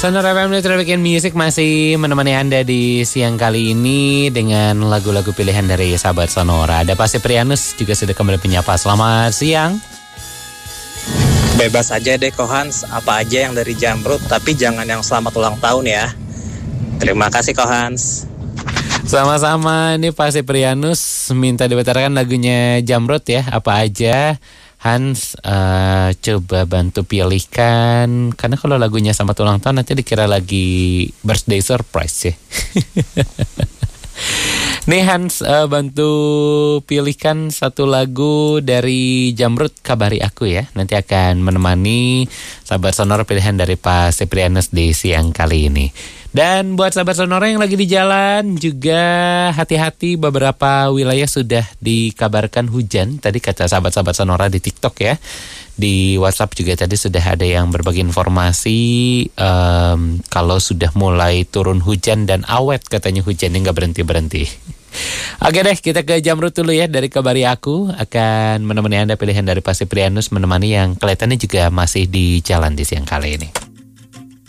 Sonora FM Electro Weekend Music masih menemani Anda di siang kali ini dengan lagu-lagu pilihan dari sahabat Sonora. Ada Pak Siprianus juga sudah kembali menyapa. Selamat siang. Bebas aja deh Kohans, apa aja yang dari Jamrut, tapi jangan yang selamat ulang tahun ya. Terima kasih Kohans. Sama-sama, ini Pak Siprianus minta diputarkan lagunya Jamrut ya, apa aja. Hans, coba bantu pilihkan, karena kalau lagunya selamat ulang tahun nanti dikira lagi birthday surprise ya. Nih Hans, bantu pilihkan satu lagu dari Jamrut, Kabari Aku ya. Nanti akan menemani sahabat Sonora pilihan dari Pak Siprianus di siang kali ini. Dan buat sahabat Sonora yang lagi di jalan juga hati-hati, beberapa wilayah sudah dikabarkan hujan. Tadi kata sahabat-sahabat Sonora di TikTok ya. Di WhatsApp juga tadi sudah ada yang berbagi informasi kalau sudah mulai turun hujan dan awet katanya hujannya nggak berhenti-berhenti. Oke deh, kita ke Jamrut dulu ya. Dari Kabari Aku akan menemani Anda pilihan dari Pak Siprianus, menemani yang kelihatannya juga masih di jalan di siang kali ini.